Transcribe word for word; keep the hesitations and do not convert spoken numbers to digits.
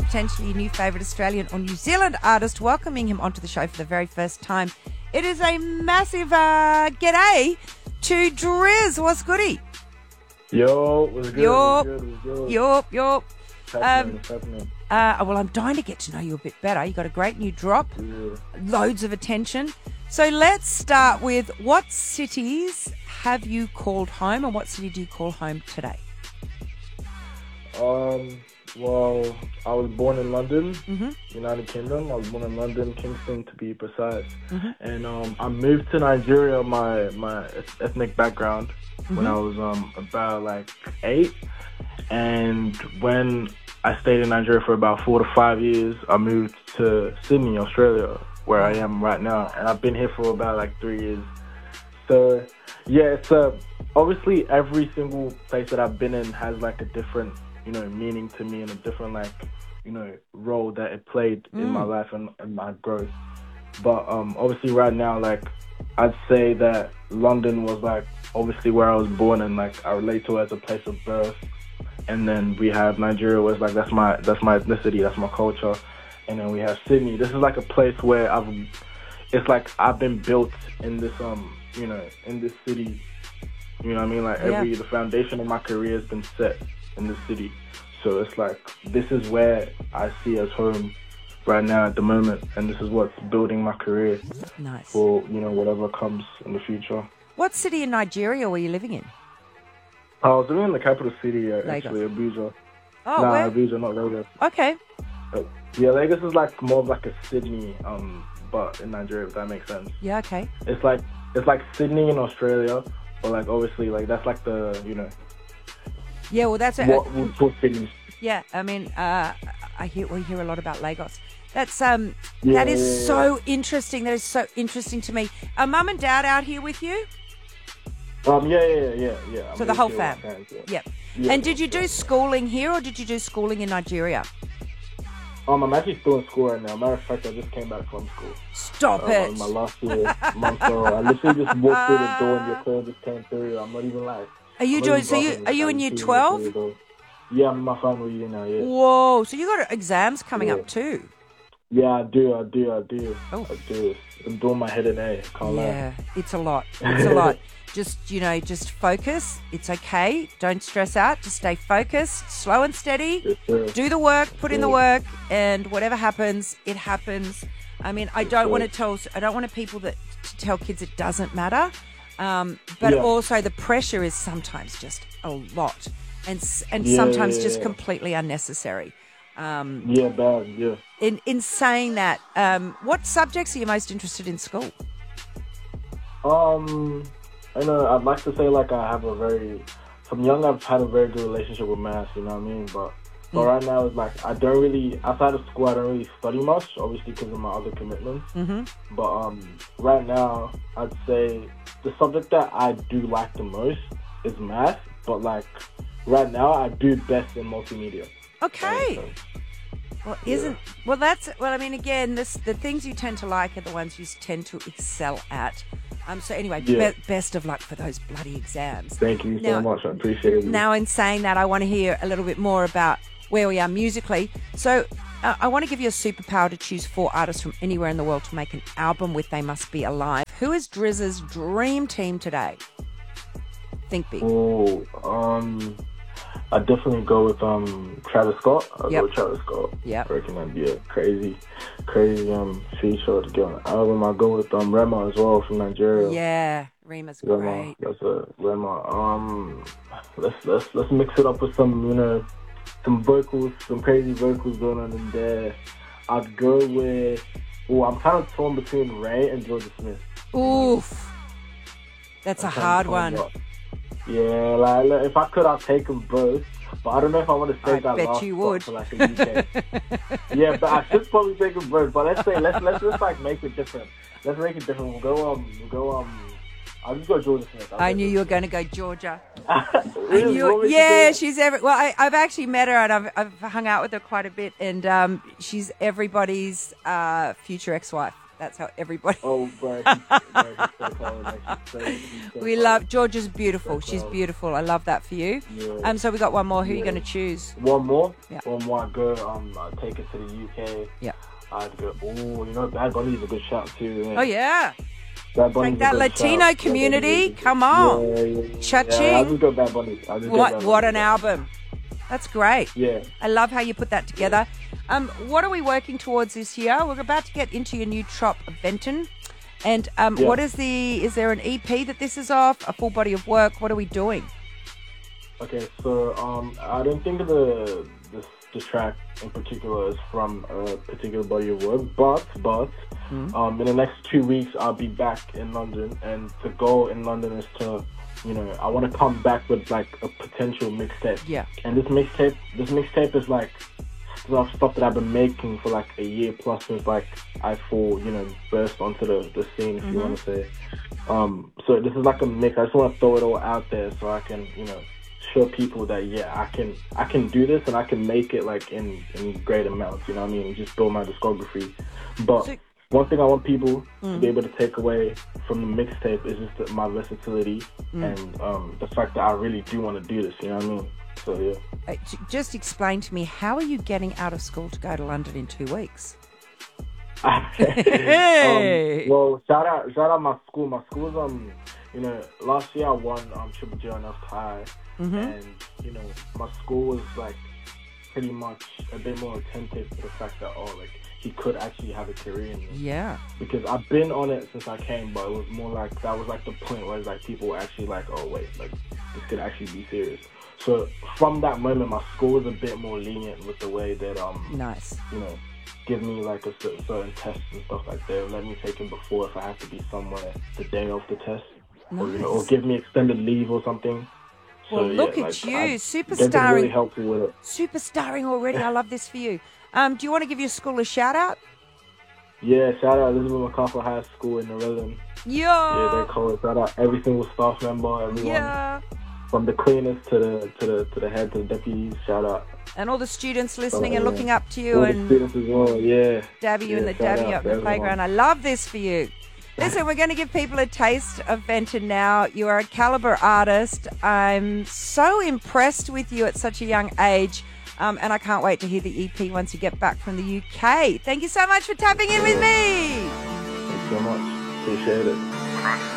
potentially your new favourite Australian or New Zealand artist, welcoming him onto the show for the very first time. It is a massive uh, g'day to Driz. What's goody? Yo, what's good? Yup, What's good? What's good? yup, yup. Happening, Um, what's happening? Uh, well, I'm dying to get to know you a bit better. You got a great new drop, Yeah. loads of attention. So let's start with, what cities have you called home, and what city do you call home today? Um, well, I was born in London, Mm-hmm. United Kingdom. I was born in London, Kingston to be precise. Mm-hmm. And um, I moved to Nigeria, my my ethnic background, when Mm-hmm. I was um about like eight. And when I stayed in Nigeria for about four to five years, I moved to Sydney, Australia, where I am right now. And I've been here for about like three years. So, yeah, it's uh, obviously every single place that I've been in has like a different, you know, meaning to me, and a different like, you know, role that it played Mm. in my life and, and my growth. But um, obviously right now, like, I'd say that London was like obviously where I was born, and like I relate to it as a place of birth. And then we have Nigeria, where it's like that's my that's my ethnicity, that's my culture. And then we have Sydney. This is like a place where I've, it's like I've been built in this um, you know, in this city. You know what I mean? Like every Yeah. the foundation of my career has been set in this city. So it's like this is where I see as home right now at the moment, and this is what's building my career Nice. for, you know, whatever comes in the future. What city in Nigeria were you living in? I was living in the capital city, uh, Lagos. actually, Abuja. Oh, nah, where? Abuja, not Lagos. Okay. Uh, yeah, Lagos is like more of like a Sydney, um, but in Nigeria, if that makes sense. Yeah, okay. It's like it's like Sydney in Australia, but like obviously like that's like the, you know, Yeah, well, that's it. what would put Sydney. Yeah, I mean, uh, I hear we hear a lot about Lagos. That's um, Yeah, that is yeah, yeah. so interesting. That is so interesting to me. Are mum and dad out here with you? Um, yeah, yeah, yeah, yeah. yeah. So I'm the whole with you, fam. my parents, yeah. Yep. Yeah, And did you do yeah. schooling here, or did you do schooling in Nigeria? Um, I'm actually still in school right now. Matter of fact, I just came back from school. Stop Um, it. my last year, month so I literally just walked through the door and your call just came through. I'm not even like. Are you I'm not doing? even So you bluffing. are you I in year literally twelve? walked through the door. Yeah, I'm in my final year now. Yeah. Whoa! So you got exams coming Yeah. up too. Yeah, I do, I do, I do, Oh. I do. I'm doing my head in A. Can't lie. Yeah, it's a lot. It's a lot. Just, you know, just focus. It's okay. Don't stress out. Just stay focused, slow and steady. Yes, sir. Do the work, put in the sir. work, and whatever happens, it happens. I mean, I don't sir. want to tell, I don't want people that to tell kids it doesn't matter, um, but Yeah. also the pressure is sometimes just a lot, and s- and Yeah, sometimes yeah, just yeah. completely unnecessary. Um, Yeah, bad. Yeah. in in saying that, um, what subjects are you most interested in school? Um, I know I'd like to say like I have a very, from young I've had a very good relationship with math. You know what I mean? But but Mm. right now it's like I don't really outside of school I don't really study much, obviously because of my other commitments. Mm-hmm. But um, right now I'd say the subject that I do like the most is math. But like right now I do best in multimedia. Okay. So, Well, Yeah. isn't well? That's well. I mean, again, this the things you tend to like are the ones you tend to excel at. Um. So anyway, Yeah. be- best of luck for those bloody exams. thank you Now- so much. I appreciate it. Now, in saying that, I want to hear a little bit more about where we are musically. So, uh, I want to give you a superpower to choose four artists from anywhere in the world to make an album with. They must be alive. Who is Drizz's dream team today? Think big. Oh, um, I definitely go with um Travis Scott. I Yep. go with Travis Scott. Yep. I reckon that'd be a crazy, crazy um feature to get on the album. I go with um Rema as well from Nigeria. Yeah, Rima's Rema, great. that's a Rema. Um, let's let's let's mix it up with some you know some vocals, some crazy vocals going on in there. I'd go with. Oh, I'm kind of torn between Ray and Georgia Smith. Oof, that's a I'm kinda hard torn, one. but- Yeah, like look, if I could, I'd take them both. But I don't know if I want to I take that bet last you spot would. for like a U K. Yeah, but I should probably take them both. But let's say let's let's just like make it different. Let's make it different. We'll go um we'll go um. I'll just go Georgia Smith. I'll I go knew Georgia you were going to go Georgia. Smith. I Really? knew You it. want me to Yeah, say she's every. Well, I, I've actually met her and I've, I've hung out with her quite a bit, and um, she's everybody's uh, future ex-wife. That's how everybody. Oh, bro. He's, bro, he's so cold. Like, he's so, he's so We cold. love Georgia's beautiful. So She's cold. beautiful. I love that for you. Yeah. Um, so we got one more. Who are you Yeah. going to choose? One more? Yeah. One more. I'd go, um, I'd take it to the U K. Yeah. I'd go, oh, you know, Bad Bunny's a good shout too. Man. Oh yeah. Bad Bunny's Take that a good Latino shout. community. Bad Bunny's a good- Come on. Yeah, yeah, yeah. Cha-ching. Yeah, I'll just go Bad Bunny. I'll just go What Bad what Bunny. an album. That's great. Yeah. I love how you put that together. Um, what are we working towards this year? We're about to get into your new Trop Benton. And um, Yeah. what is the, is there an E P that this is off? A full body of work? What are we doing? Okay, so um, I don't think the, the the track in particular is from a particular body of work, but but Mm. um, in the next two weeks I'll be back in London, and the goal in London is to, you know, I want to come back with like a potential mixtape. Yeah. And this mixtape, this mixtape is like stuff stuff that I've been making for like a year plus since like I full, you know, burst onto the, the scene, if Mm-hmm. you want to say. Um, so this is like a mix. I just want to throw it all out there so I can, you know, show people that yeah, I can I can do this and I can make it like in, in great amounts. You know what I mean? Just build my discography. But So- one thing I want people Mm. to be able to take away from the mixtape is just that my versatility Mm. and um, the fact that I really do want to do this. You know what I mean? So yeah. Uh, j- just explain to me, how are you getting out of school to go to London in two weeks? Hey! um, well, shout out, shout out my school. My school's um, you know, last year I won um Triple J on F High, Mm-hmm. and you know, my school was like pretty much a bit more attentive to the fact that oh, like he could actually have a career in this. Yeah. Because I've been on it since I came, but it was more like that was like the point where it's like people were actually like, oh wait, like this could actually be serious. So from that moment, my school was a bit more lenient with the way that um, Nice. you know, give me like a cer- certain test and stuff like that. Let me take him before if I have to be somewhere the day of the test, or you know, or Nice. give me extended leave or something. Well, so, look yeah, at like, you, I- superstarring. They've been really helpful with it. Superstarring already. I love this for you. Um, do you want to give your school a shout out? Yeah, shout out Elizabeth MacArthur High School in Narellan. Yeah, Yeah. they're cool. Shout out every single staff member, everyone. Yeah. From the cleaners to the to the to the head to the deputies, shout out. And all the students listening Oh, and yeah. looking up to you All the and students as well, yeah. dab you Yeah, in the shout dab you out up to in the everyone. playground. I love this for you. Listen, we're going to give people a taste of Benton now. You are a caliber artist. I'm so impressed with you at such a young age. Um, and I can't wait to hear the E P once you get back from the U K. Thank you so much for tapping in with me. Thanks so much. Appreciate it.